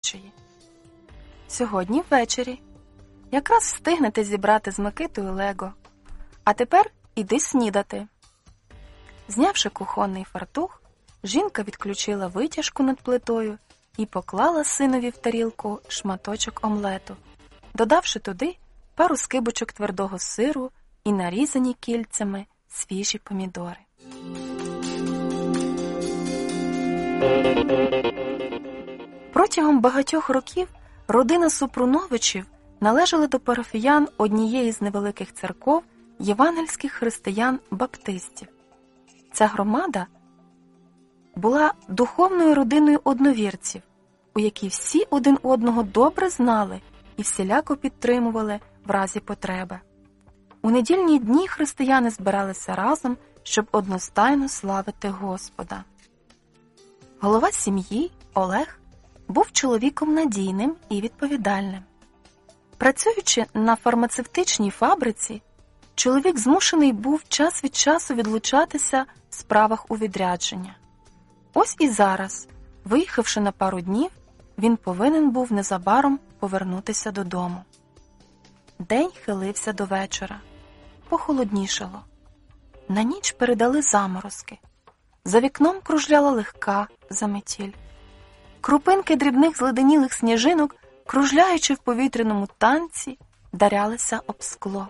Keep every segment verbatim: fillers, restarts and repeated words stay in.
телеведучої. Сьогодні ввечері. Якраз встигнете зібрати з Микитою лего. А тепер іди снідати. Знявши кухонний фартух, жінка відключила витяжку над плитою і поклала синові в тарілку шматочок омлету, додавши туди пару скибочок твердого сиру і нарізані кільцями свіжі помідори. Протягом багатьох років родина Супруновичів належала до парафіян однієї з невеликих церков євангельських християн-баптистів. Ця громада була духовною родиною одновірців, у якій всі один одного добре знали і всіляко підтримували в разі потреби. У недільні дні християни збиралися разом, щоб одностайно славити Господа. Голова сім'ї, Олег, був чоловіком надійним і відповідальним. Працюючи на фармацевтичній фабриці, чоловік змушений був час від часу відлучатися в справах у відрядження. Ось і зараз, виїхавши на пару днів, він повинен був незабаром повернутися додому. День хилився до вечора. Похолоднішало. На ніч передали заморозки. За вікном кружляла легка заметіль. Крупинки дрібних зледенілих сніжинок, кружляючи в повітряному танці, дарялися об скло.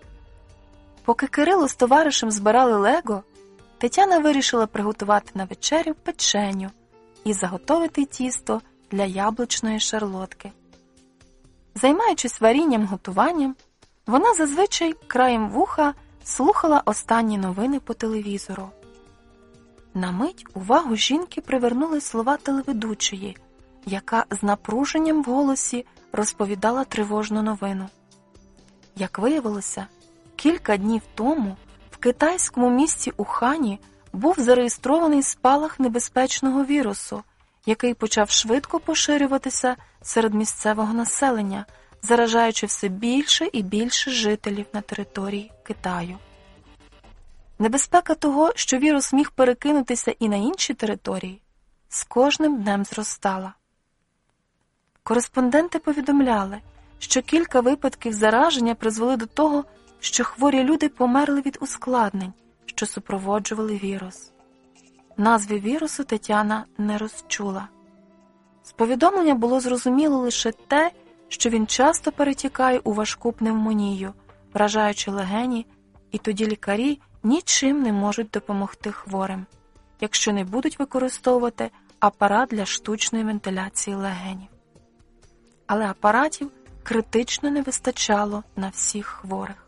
Поки Кирило з товаришем збирали лего, Тетяна вирішила приготувати на вечерю печеню і заготовити тісто для яблучної шарлотки. Займаючись варінням-готуванням, вона зазвичай краєм вуха слухала останні новини по телевізору. На мить увагу жінки привернули слова телеведучої, яка з напруженням в голосі розповідала тривожну новину. Як виявилося, кілька днів тому в китайському місті Ухані був зареєстрований спалах небезпечного вірусу, який почав швидко поширюватися серед місцевого населення, заражаючи все більше і більше жителів на території Китаю. Небезпека того, що вірус міг перекинутися і на інші території, з кожним днем зростала. Кореспонденти повідомляли, що кілька випадків зараження призвели до того, що хворі люди померли від ускладнень, що супроводжували вірус. Назві вірусу Тетяна не розчула. З повідомлення було зрозуміло лише те, що він часто перетікає у важку пневмонію, вражаючи легені, і тоді лікарі нічим не можуть допомогти хворим, якщо не будуть використовувати апарат для штучної вентиляції легенів. Але апаратів критично не вистачало на всіх хворих.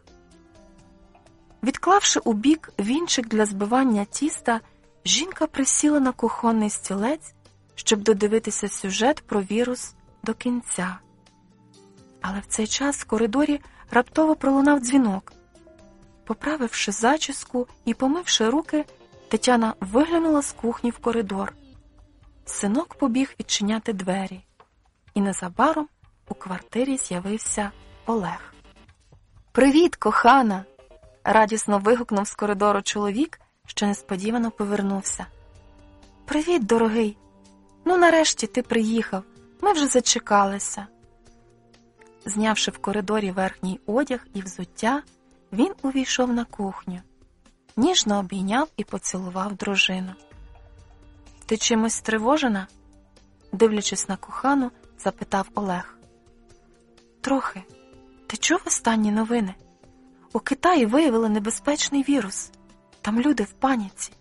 Відклавши у бік вінчик для збивання тіста, жінка присіла на кухонний стілець, щоб додивитися сюжет про вірус до кінця. Але в цей час в коридорі раптово пролунав дзвінок. Поправивши зачіску і помивши руки, Тетяна виглянула з кухні в коридор. Синок побіг відчиняти двері, і незабаром у квартирі з'явився Олег. «Привіт, кохана!» – радісно вигукнув з коридору чоловік, що несподівано повернувся. «Привіт, дорогий! Ну, нарешті ти приїхав, ми вже зачекалися». Знявши в коридорі верхній одяг і взуття, він увійшов на кухню, ніжно обійняв і поцілував дружину. «Ти чимось стривожена?» – дивлячись на кохану, запитав Олег. «Трохи. Ти чув останні новини? У Китаї виявили небезпечний вірус. Там люди в паніці».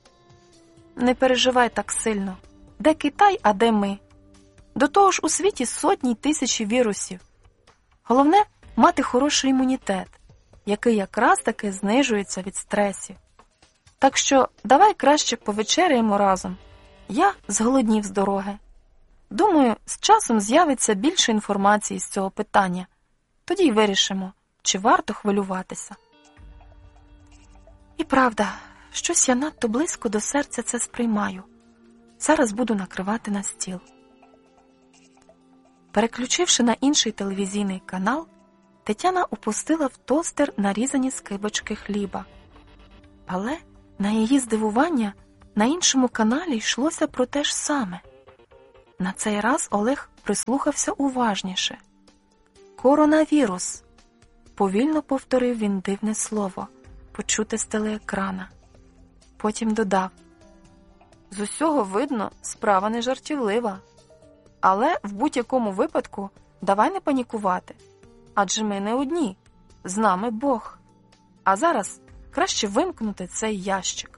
«Не переживай так сильно. Де Китай, а де ми? До того ж у світі сотні й тисячі вірусів. Головне – мати хороший імунітет, який якраз таки знижується від стресів. Так що давай краще повечеряємо разом. Я зголоднів з дороги. Думаю, з часом з'явиться більше інформації з цього питання. Тоді й вирішимо, чи варто хвилюватися». І правда, щось я надто близько до серця це сприймаю. Зараз буду накривати на стіл. Переключивши на інший телевізійний канал, Тетяна опустила в тостер нарізані скибочки хліба. Але, на її здивування, на іншому каналі йшлося про те ж саме. На цей раз Олег прислухався уважніше. «Коронавірус», – повільно повторив він дивне слово, почуте з телеекрана. Потім додав: «З усього видно, справа не жартівлива. Але в будь-якому випадку давай не панікувати. Адже ми не одні, з нами Бог. А зараз краще вимкнути цей ящик».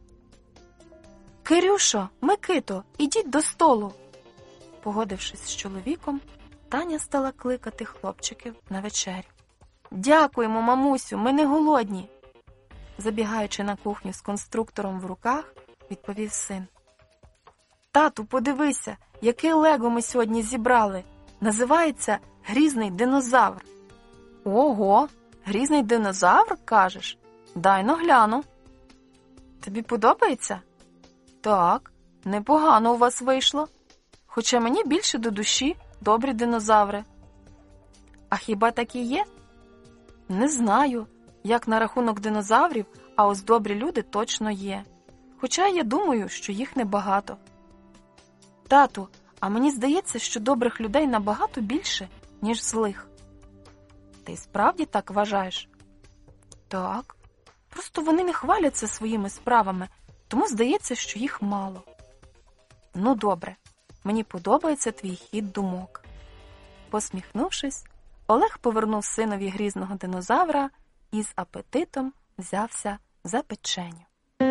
«Кирюшо, Микито, ідіть до столу!» Погодившись з чоловіком, Таня стала кликати хлопчиків на вечерю. «Дякуємо, мамусю, ми не голодні!» Забігаючи на кухню з конструктором в руках, відповів син. «Тату, подивися, яке лего ми сьогодні зібрали. Називається «Грізний динозавр». «Ого, грізний динозавр, кажеш? Дай-но гляну». «Тобі подобається?» «Так, непогано у вас вийшло. Хоча мені більше до душі добрі динозаври». «А хіба такі є?» «Не знаю, як на рахунок динозаврів, а ось добрі люди точно є. Хоча я думаю, що їх небагато». «Тату, а мені здається, що добрих людей набагато більше, ніж злих». «Ти справді так вважаєш?» «Так. Просто вони не хваляться своїми справами, тому здається, що їх мало». «Ну добре, мені подобається твій хід думок». Посміхнувшись, Олег повернув синові грізного динозавра і з апетитом взявся за печеню.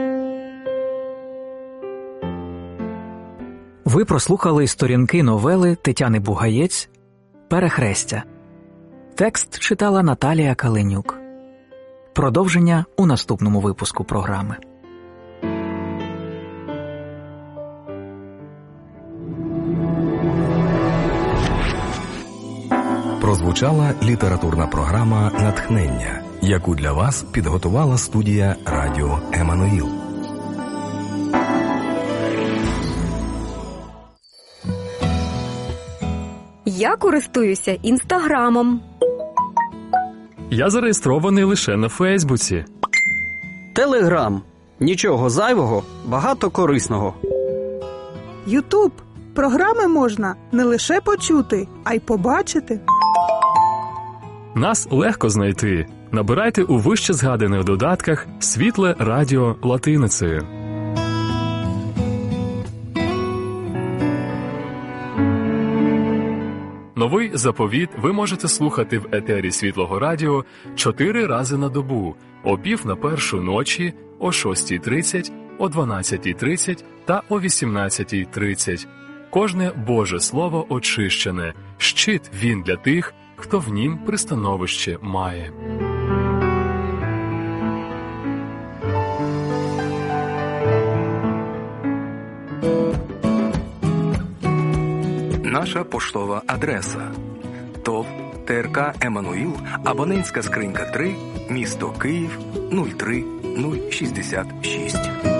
Ви прослухали сторінки новели Тетяни Бугаєць «Перехрестя». Текст читала Наталія Каленюк. Продовження у наступному випуску програми. Прозвучала літературна програма «Натхнення», яку для вас підготувала студія радіо «Еммануїл». Я користуюся Інстаграмом. Я зареєстрований лише на Фейсбуці. Телеграм. Нічого зайвого, багато корисного. Ютуб. Програми можна не лише почути, а й побачити. Нас легко знайти. Набирайте у вище згаданих додатках «Світле радіо» латиницею. Новий заповіт ви можете слухати в етері Світлого радіо чотири рази на добу, о пів на першу ночі, о шостій тридцять, о дванадцятій тридцять та о вісімнадцятій тридцять. Кожне Боже Слово очищене, щит він для тих, хто в нім пристановище має. Наша поштова адреса: ТОВ ТРК «Еммануїл», абонентська скринька три, місто Київ нуль три нуль шістдесят шість.